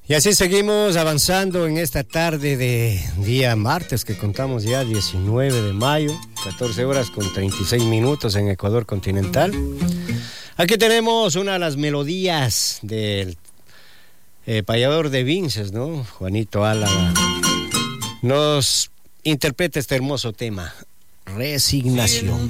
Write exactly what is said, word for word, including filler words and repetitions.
Y así seguimos avanzando en esta tarde de día martes, que contamos ya diecinueve de mayo, catorce horas con treinta y seis minutos en Ecuador continental. Aquí tenemos una de las melodías del eh, payador de Vinces, ¿no? Juanito Álava nos interpreta este hermoso tema, Resignación.